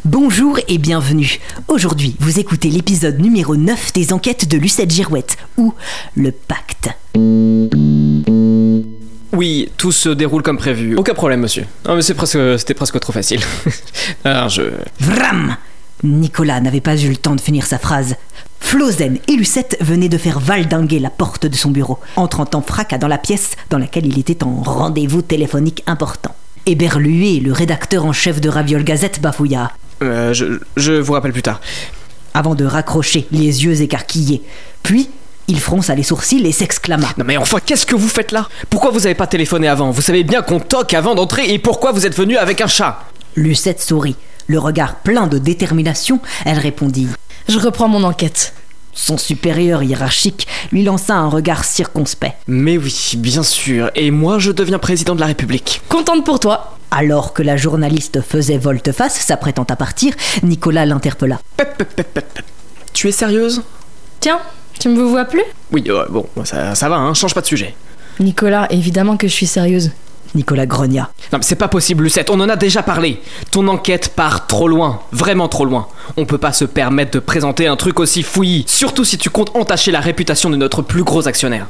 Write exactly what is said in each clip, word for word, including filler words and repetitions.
Bonjour et bienvenue. Aujourd'hui, vous écoutez l'épisode numéro neuf des enquêtes de Lucette Girouette, ou le pacte. Oui, tout se déroule comme prévu. Aucun problème, monsieur. Non, mais c'est presque, c'était presque trop facile. Alors, je... Vram! Nicolas n'avait pas eu le temps de finir sa phrase. Flosène et Lucette venaient de faire valdinguer la porte de son bureau, entrant en fracas dans la pièce dans laquelle il était en rendez-vous téléphonique important. Éberlué, le rédacteur en chef de Raviol Gazette bafouilla. Euh, je, je vous rappelle plus tard. Avant de raccrocher, les yeux écarquillés. Puis, il fronça les sourcils et s'exclama. Non mais enfin, qu'est-ce que vous faites là? Pourquoi vous avez pas téléphoné avant? Vous savez bien qu'on toque avant d'entrer, et pourquoi vous êtes venu avec un chat? Lucette sourit. Le regard plein de détermination, elle répondit. Je reprends mon enquête. Son supérieur hiérarchique lui lança un regard circonspect. Mais oui, bien sûr, et moi je deviens président de la République. Contente pour toi. Alors que la journaliste faisait volte-face, s'apprêtant à partir, Nicolas l'interpella. Pep, pep, pep, pep, pep. Tu es sérieuse? Tiens, tu me vois plus? Oui, euh, bon, ça, ça va, hein, change pas de sujet. Nicolas, évidemment que je suis sérieuse. Nicolas grogna. Non mais c'est pas possible, Lucette, on en a déjà parlé. Ton enquête part trop loin, vraiment trop loin. On peut pas se permettre de présenter un truc aussi fouillis, surtout si tu comptes entacher la réputation de notre plus gros actionnaire.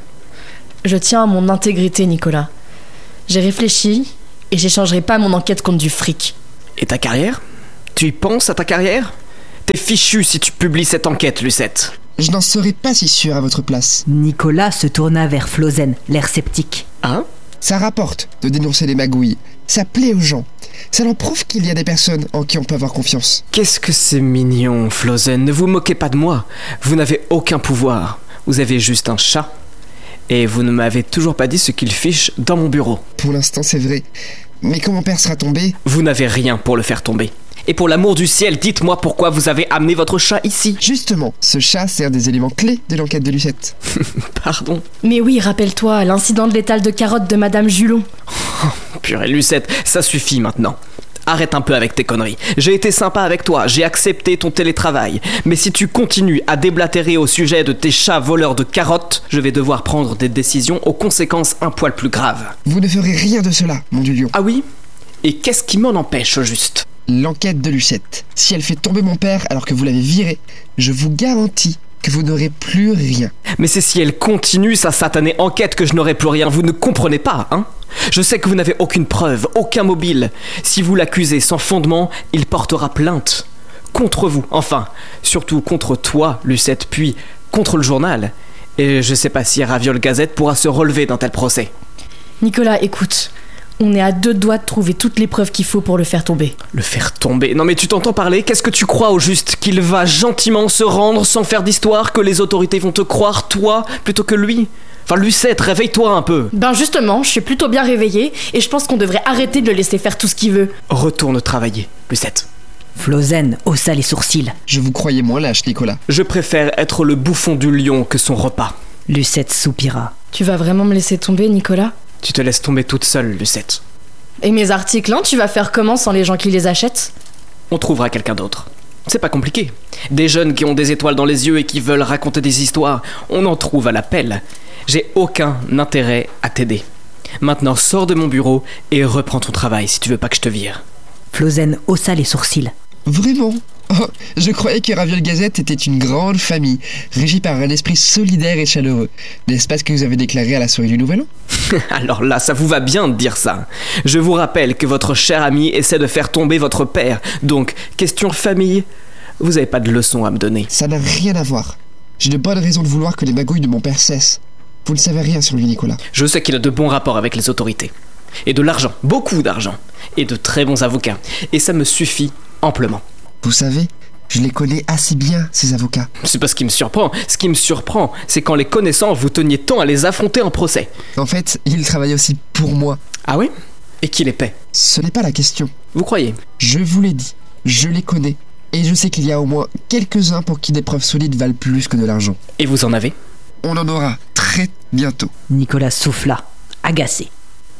Je tiens à mon intégrité, Nicolas. J'ai réfléchi et j'échangerai pas mon enquête contre du fric. Et ta carrière? Tu y penses à ta carrière? T'es fichu si tu publies cette enquête, Lucette. Je n'en serais pas si sûr à votre place. Nicolas se tourna vers Flosène, l'air sceptique. Hein? Ça rapporte de dénoncer les magouilles. Ça plaît aux gens. Ça leur prouve qu'il y a des personnes en qui on peut avoir confiance. Qu'est-ce que c'est mignon, Flosène. Ne vous moquez pas de moi. Vous n'avez aucun pouvoir. Vous avez juste un chat. Et vous ne m'avez toujours pas dit ce qu'il fiche dans mon bureau. Pour l'instant, c'est vrai. Mais quand mon père sera tombé... Vous n'avez rien pour le faire tomber. Et pour l'amour du ciel, dites-moi pourquoi vous avez amené votre chat ici. Justement, ce chat, c'est un des éléments clés de l'enquête de Lucette. Pardon. Mais oui, rappelle-toi, l'incident de l'étal de carottes de Madame Julon. Oh, purée, Lucette, ça suffit maintenant. Arrête un peu avec tes conneries. J'ai été sympa avec toi, j'ai accepté ton télétravail. Mais si tu continues à déblatérer au sujet de tes chats voleurs de carottes, je vais devoir prendre des décisions aux conséquences un poil plus graves. Vous ne ferez rien de cela, mon du lion. Ah oui? Et qu'est-ce qui m'en empêche, au juste? L'enquête de Lucette. Si elle fait tomber mon père alors que vous l'avez viré, je vous garantis que vous n'aurez plus rien. Mais c'est si elle continue sa satanée enquête que je n'aurai plus rien. Vous ne comprenez pas, hein? Je sais que vous n'avez aucune preuve, aucun mobile. Si vous l'accusez sans fondement, il portera plainte. Contre vous, enfin. Surtout contre toi, Lucette, puis contre le journal. Et je sais pas si Raviol Gazette pourra se relever d'un tel procès. Nicolas, écoute. On est à deux doigts de trouver toutes les preuves qu'il faut pour le faire tomber. Le faire tomber? Non mais tu t'entends parler? Qu'est-ce que tu crois au juste? Qu'il va gentiment se rendre sans faire d'histoire? Que les autorités vont te croire, toi, plutôt que lui? Enfin, Lucette, réveille-toi un peu. Ben justement, je suis plutôt bien réveillée et je pense qu'on devrait arrêter de le laisser faire tout ce qu'il veut. Retourne travailler, Lucette. Flosène haussa les sourcils. Je vous croyais moins lâche, Nicolas. Je préfère être le bouffon du lion que son repas. Lucette soupira. Tu vas vraiment me laisser tomber, Nicolas? Tu te laisses tomber toute seule, Lucette. Et mes articles, hein, tu vas faire comment sans les gens qui les achètent? On trouvera quelqu'un d'autre. C'est pas compliqué. Des jeunes qui ont des étoiles dans les yeux et qui veulent raconter des histoires, on en trouve à l'appel. J'ai aucun intérêt à t'aider. Maintenant, sors de mon bureau et reprends ton travail si tu veux pas que je te vire. Flosène haussa les sourcils. Vraiment? Oh, je croyais que Raviol Gazette était une grande famille, régie par un esprit solidaire et chaleureux. N'est-ce pas ce que vous avez déclaré à la soirée du Nouvel An? Alors là, ça vous va bien de dire ça. Je vous rappelle que votre cher ami essaie de faire tomber votre père. Donc, question famille, vous avez pas de leçon à me donner. Ça n'a rien à voir. J'ai de bonnes raisons de vouloir que les magouilles de mon père cessent. Vous ne savez rien sur lui, Nicolas. Je sais qu'il a de bons rapports avec les autorités. Et de l'argent, beaucoup d'argent. Et de très bons avocats. Et ça me suffit amplement. Vous savez, je les connais assez bien, ces avocats. C'est pas ce qui me surprend. Ce qui me surprend, c'est qu'en les connaissant, vous teniez tant à les affronter en procès. En fait, ils travaillent aussi pour moi. Ah oui? Et qui les paie? Ce n'est pas la question. Vous croyez? Je vous l'ai dit, je les connais. Et je sais qu'il y a au moins quelques-uns pour qui des preuves solides valent plus que de l'argent. Et vous en avez? On en aura très bientôt. Nicolas souffla, agacé.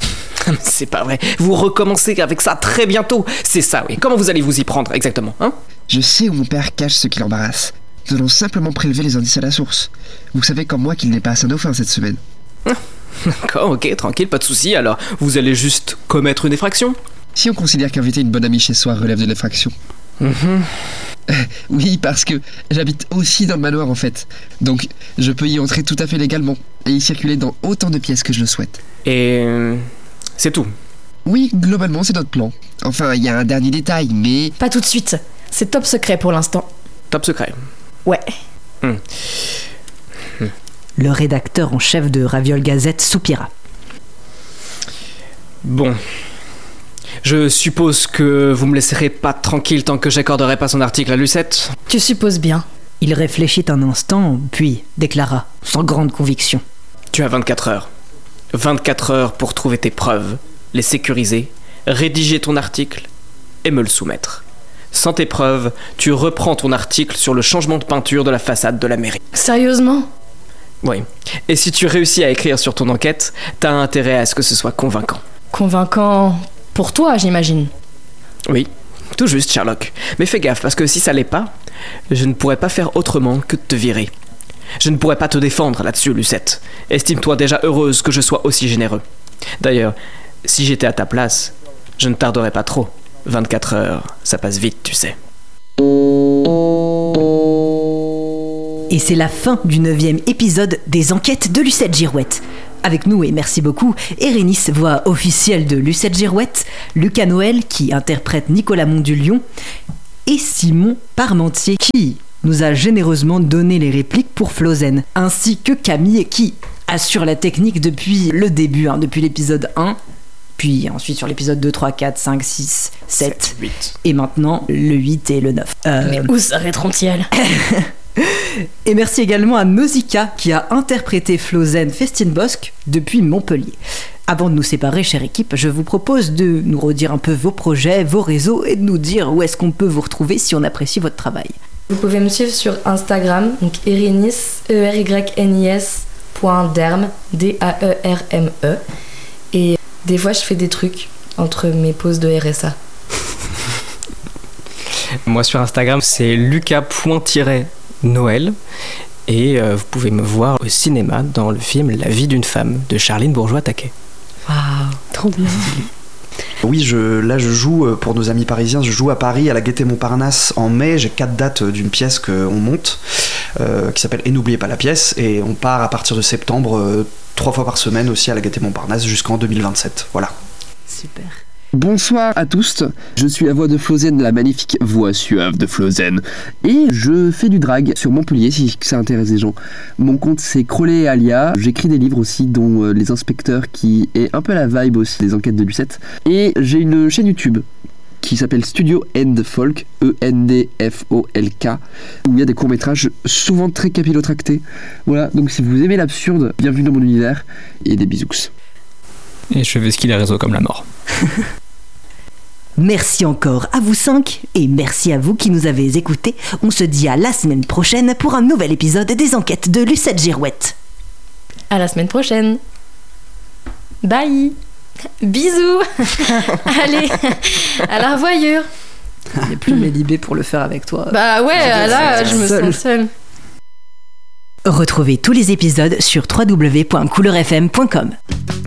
C'est pas vrai. Vous recommencez avec ça très bientôt. C'est ça, oui. Comment vous allez vous y prendre exactement, hein? Je sais où mon père cache ce qui l'embarrasse. Nous allons simplement prélever les indices à la source. Vous savez comme moi qu'il n'est pas à nos fins cette semaine. D'accord, ok, tranquille, pas de souci. Alors, vous allez juste commettre une effraction? Si on considère qu'inviter une bonne amie chez soi relève de l'effraction. Mmh. Euh, oui, parce que j'habite aussi dans le manoir en fait. Donc je peux y entrer tout à fait légalement et y circuler dans autant de pièces que je le souhaite. Et euh, c'est tout. Oui, globalement c'est notre plan. Enfin, il y a un dernier détail, mais... Pas tout de suite. C'est top secret pour l'instant. Top secret. Ouais. Mmh. Mmh. Le rédacteur en chef de Raviol Gazette soupira. Bon. Je suppose que vous me laisserez pas tranquille tant que j'accorderai pas son article à Lucette. Tu supposes bien. Il réfléchit un instant, puis déclara, sans grande conviction. Tu as vingt-quatre heures. vingt-quatre heures pour trouver tes preuves, les sécuriser, rédiger ton article et me le soumettre. Sans tes preuves, tu reprends ton article sur le changement de peinture de la façade de la mairie. Sérieusement ? Oui. Et si tu réussis à écrire sur ton enquête, t'as intérêt à ce que ce soit convaincant. Convaincant pour toi, j'imagine. Oui, tout juste, Sherlock. Mais fais gaffe, parce que si ça l'est pas, je ne pourrais pas faire autrement que de te virer. Je ne pourrais pas te défendre là-dessus, Lucette. Estime-toi déjà heureuse que je sois aussi généreux. D'ailleurs, si j'étais à ta place, je ne tarderais pas trop. vingt-quatre heures, ça passe vite, tu sais. Et c'est la fin du neuvième épisode des enquêtes de Lucette Girouette. Avec nous, et merci beaucoup, Erénice, voix officielle de Lucette Girouette, Lucas Noël, qui interprète Nicolas Mondulion, et Simon Parmentier, qui nous a généreusement donné les répliques pour Flauzen, ainsi que Camille, qui assure la technique depuis le début, hein, depuis l'épisode un, puis ensuite sur l'épisode deux, trois, quatre, cinq, six, sept, huit. Et maintenant le huit et le neuf. Euh... Mais où s'arrêteront-ils ? Et merci également à Nausicaa qui a interprété Flauzen Festinbosque depuis Montpellier. Avant de nous séparer, chère équipe, je vous propose de nous redire un peu vos projets, vos réseaux et de nous dire où est-ce qu'on peut vous retrouver si on apprécie votre travail. Vous pouvez me suivre sur Instagram, donc Erénice, E R Y N I S, point derme, D A E R M E. Et des fois, je fais des trucs entre mes pauses de R S A. Moi, sur Instagram, c'est lucas.noël. Et euh, vous pouvez me voir au cinéma dans le film La vie d'une femme de Charline Bourgeois-Taquet. Waouh, trop bien. Oui, je, là je joue pour nos amis parisiens, je joue à Paris à la Gaîté Montparnasse en mai, j'ai quatre dates d'une pièce qu'on monte euh, qui s'appelle Et n'oubliez pas la pièce, et on part à partir de septembre euh, trois fois par semaine aussi à la Gaîté Montparnasse jusqu'en deux mille vingt-sept, voilà. Super. Bonsoir à tous, je suis la voix de Flauzen, la magnifique voix suave de Flauzen, et je fais du drag sur Montpellier si ça intéresse les gens. Mon compte c'est Crowley et Alia, j'écris des livres aussi dont euh, Les Inspecteurs qui est un peu la vibe aussi des enquêtes de Lucette, et j'ai une chaîne YouTube qui s'appelle Studio End Folk, E N D F O L K, où il y a des courts-métrages souvent très capillotractés. Voilà, donc si vous aimez l'absurde, bienvenue dans mon univers, et des bisous. Et je vais skier les réseaux comme la mort. Merci encore à vous cinq et merci à vous qui nous avez écoutés. On se dit à la semaine prochaine pour un nouvel épisode des enquêtes de Lucette Girouette. À la semaine prochaine. Bye. Bisous. Allez, à la revoyure. Il n'y a plus de Mélibé pour le faire avec toi. Bah ouais, là, je me seule. sens seule. Retrouvez tous les épisodes sur w w w point couleur f m point com.